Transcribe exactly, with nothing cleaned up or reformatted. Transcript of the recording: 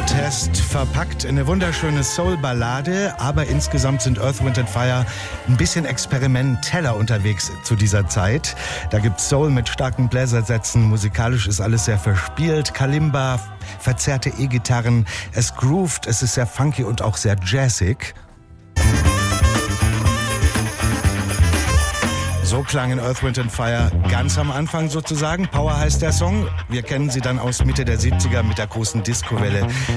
Protest verpackt in eine wunderschöne Soul-Ballade, aber insgesamt sind Earth, Wind and Fire ein bisschen experimenteller unterwegs zu dieser Zeit. Da gibt's Soul mit starken Bläsersätzen, musikalisch ist alles sehr verspielt, Kalimba, verzerrte E-Gitarren, es groovt, es ist sehr funky und auch sehr jazzig. So klangen Earth, Wind and Fire ganz am Anfang sozusagen. Power heißt der Song. Wir kennen sie dann aus Mitte der siebziger mit der großen Disco-Welle